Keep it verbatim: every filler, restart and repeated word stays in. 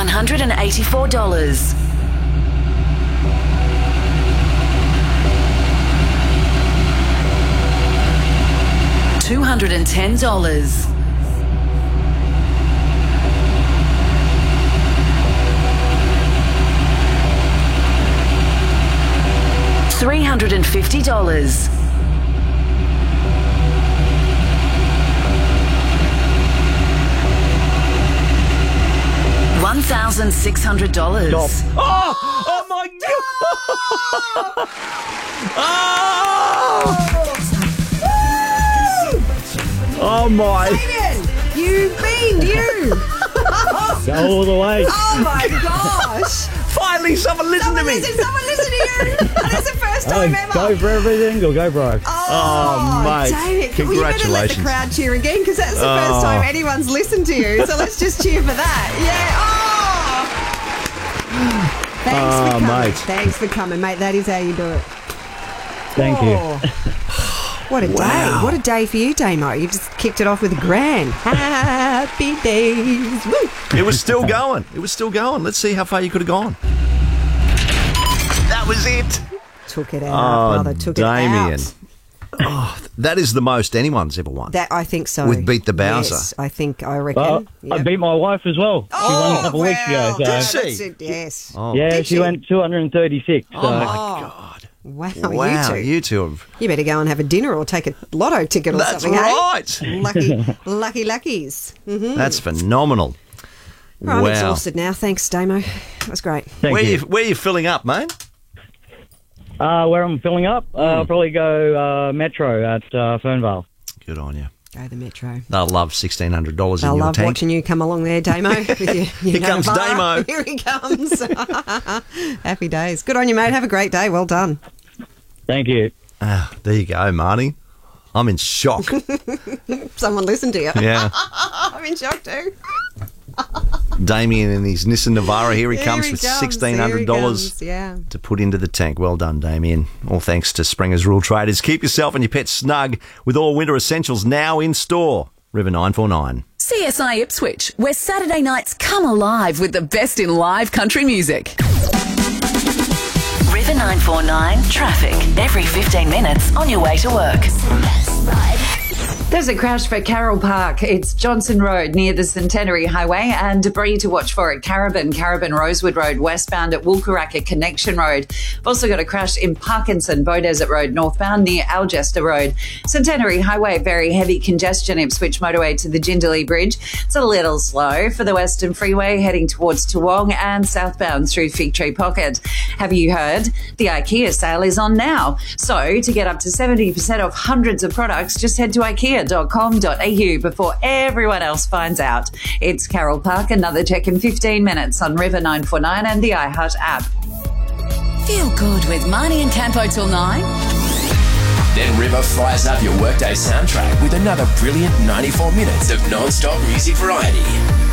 one hundred eighty-four dollars. two hundred ten dollars. three hundred fifty dollars. one thousand six hundred dollars. Stop. Oh! Oh my God! Oh! Oh my! Damien, you beamed you. Go all the way. Oh my gosh! Finally, someone listened Someone to me. listen, someone listen to you. And that's the first time Oh, ever. go for everything or go broke. Oh, Oh, mate. Damien. Well, you better let the Congratulations. crowd cheer again because that's the first Oh. time anyone's listened to you. So let's just cheer for that. Yeah. Oh! Thanks Oh, for coming. mate. Thanks for coming, mate. That is how you do it. Thank Oh. What a Wow. day. What a day for you, Damo. You just kicked it off with a grand. Happy days. Woo. you. It was still going. It was still going. Let's see how far you could have gone. That was it. Took it out, Oh, brother. Took Damien. it out. Oh, that is the most anyone's ever won. That I think so. With Beat the Bowser. Yes, I think I reckon. Well, I Yep. beat my wife as well. She won a couple of weeks well, ago. yeah, So. Did she? that's it, yes. Oh, Yeah, Did she she? went two hundred thirty-six. So. oh my Oh. God. Wow, Wow, you two. you two have... You better go and have a dinner or take a lotto ticket or That's something, right. eh? Lucky, lucky luckies. Mm-hmm. That's phenomenal. I'm wow. exhausted now. Thanks, Damo. That was great. Thank Where you. you. where you filling up, mate? Uh, where I'm filling up, uh, I'll probably go uh, Metro at uh, Fernvale. Good on you. Go the Metro. They'll love sixteen hundred dollars in I your love tank. watching you come along there, Damo. With your, your Here comes Navara. Damo. Here he comes. Happy days. Good on you, mate. Have a great day. Well done. Thank you. Ah, there you go, Marty. I'm in shock. Someone listened to you. Yeah. I'm in shock too. Damien and his Nissan Navara, here he Here comes he with comes, sixteen hundred dollars here he comes, yeah. to put into the tank. Well done, Damien. All thanks to Springer's Rule Traders. Keep yourself and your pet snug with all winter essentials now in store. River nine four nine. C S I Ipswich, where Saturday nights come alive with the best in live country music. River nine four nine traffic every fifteen minutes on your way to work. There's a crash for Carroll Park. It's Johnson Road near the Centenary Highway and debris to watch for at Carabin, Carabin Rosewood Road westbound at Woolkaraka Connection Road. We've also got a crash in Parkinson, Beaudesert Road northbound near Algester Road. Centenary Highway, very heavy congestion. Ipswich motorway to the Jindalee Bridge. It's a little slow for the Western Freeway heading towards Toowong and southbound through Fig Tree Pocket. Have you heard? The IKEA sale is on now. So to get up to seventy percent off hundreds of products, just head to ikea dot com dot a u before everyone else finds out. It's Carroll Park, another check in fifteen minutes on River nine four nine and the iHeart app. Feel good with Marnie and Campo till nine. Then River fires up your workday soundtrack with another brilliant ninety-four minutes of non-stop music variety.